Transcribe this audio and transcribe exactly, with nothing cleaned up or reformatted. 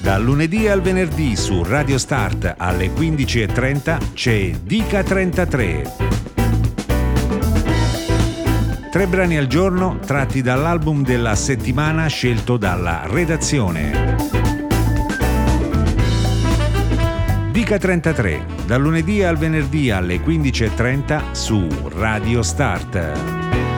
Dal lunedì al venerdì su Radio Start alle quindici e trenta c'è Dica trentatré. Tre brani al giorno tratti dall'album della settimana scelto dalla redazione. Dica trentatré, dal lunedì al venerdì alle quindici e trenta su Radio Start.